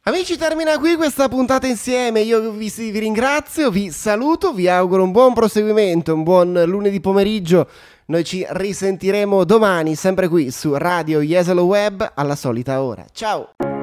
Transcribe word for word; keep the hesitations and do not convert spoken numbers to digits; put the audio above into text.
Amici, termina qui questa puntata insieme. Io vi, vi ringrazio, vi saluto, vi auguro un buon proseguimento, un buon lunedì pomeriggio. Noi ci risentiremo domani, sempre qui su Radio Jesolo Web, alla solita ora. Ciao!